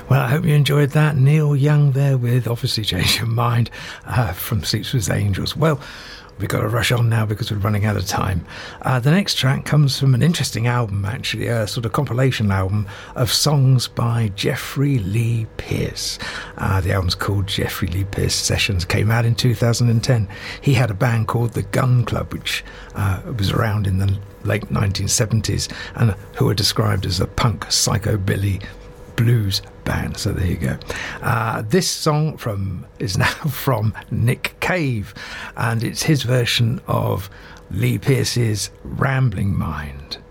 Well, I hope you enjoyed that. Neil Young there with Obviously Change Your Mind from Sleeps with Angels. Well, we've got to rush on now because we're running out of time. The next track comes from an interesting album, actually, a sort of compilation album of songs by Jeffrey Lee Pierce. The album's called Jeffrey Lee Pierce Sessions, came out in 2010. He had a band called The Gun Club, which was around in the late 1970s, and who are described as a punk psychobilly blues band. So there you go. This song is now from Nick Cave, and it's his version of Lee Pierce's Rambling Mind.